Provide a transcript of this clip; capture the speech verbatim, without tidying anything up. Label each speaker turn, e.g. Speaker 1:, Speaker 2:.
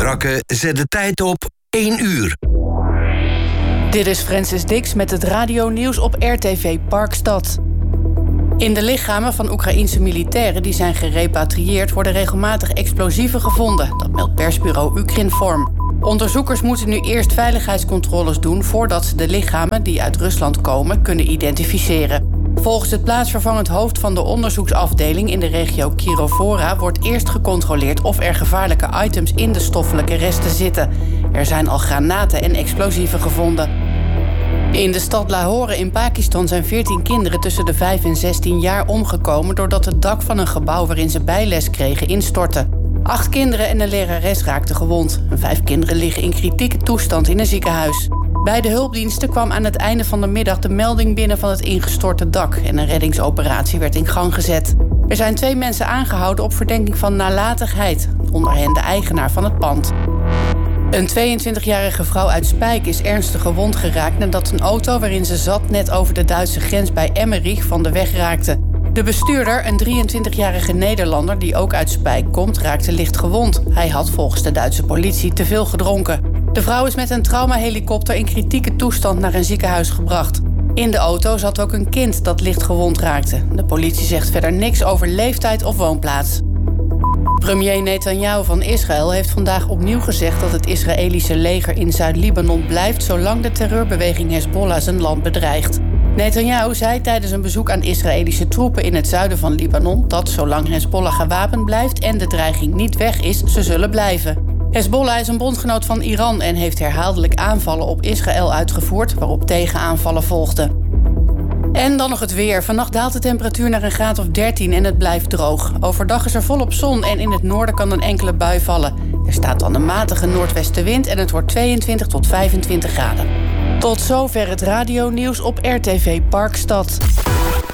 Speaker 1: Drakke zet de tijd op één uur.
Speaker 2: Dit is Francis Dix met het radionieuws op R T V Parkstad. In de lichamen van Oekraïense militairen die zijn gerepatrieerd worden regelmatig explosieven gevonden. Dat meldt persbureau Ukrinform. Onderzoekers moeten nu eerst veiligheidscontroles doen voordat ze de lichamen die uit Rusland komen kunnen identificeren. Volgens het plaatsvervangend hoofd van de onderzoeksafdeling in de regio Kirovora wordt eerst gecontroleerd of er gevaarlijke items in de stoffelijke resten zitten. Er zijn al granaten en explosieven gevonden. In de stad Lahore in Pakistan zijn veertien kinderen tussen de vijf en zestien jaar omgekomen doordat het dak van een gebouw waarin ze bijles kregen instortte. Acht kinderen en een lerares raakten gewond. Vijf kinderen liggen in kritieke toestand in een ziekenhuis. Bij de hulpdiensten kwam aan het einde van de middag de melding binnen van het ingestorte dak en een reddingsoperatie werd in gang gezet. Er zijn twee mensen aangehouden op verdenking van nalatigheid, onder hen de eigenaar van het pand. Een tweeëntwintigjarige vrouw uit Spijk is ernstig gewond geraakt nadat een auto waarin ze zat net over de Duitse grens bij Emmerich van de weg raakte. De bestuurder, een drieëntwintigjarige Nederlander die ook uit Spijk komt, raakte licht gewond. Hij had volgens de Duitse politie te veel gedronken. De vrouw is met een traumahelikopter in kritieke toestand naar een ziekenhuis gebracht. In de auto zat ook een kind dat licht gewond raakte. De politie zegt verder niks over leeftijd of woonplaats. Premier Netanyahu van Israël heeft vandaag opnieuw gezegd dat het Israëlische leger in Zuid-Libanon blijft zolang de terreurbeweging Hezbollah zijn land bedreigt. Netanyahu zei tijdens een bezoek aan Israëlische troepen in het zuiden van Libanon dat zolang Hezbollah gewapend blijft en de dreiging niet weg is, ze zullen blijven. Hezbollah is een bondgenoot van Iran en heeft herhaaldelijk aanvallen op Israël uitgevoerd, waarop tegenaanvallen volgden. En dan nog het weer. Vannacht daalt de temperatuur naar een graad of dertien en het blijft droog. Overdag is er volop zon en in het noorden kan een enkele bui vallen. Er staat dan een matige noordwestenwind en het wordt tweeëntwintig tot vijfentwintig graden. Tot zover het radionieuws op R T V Parkstad.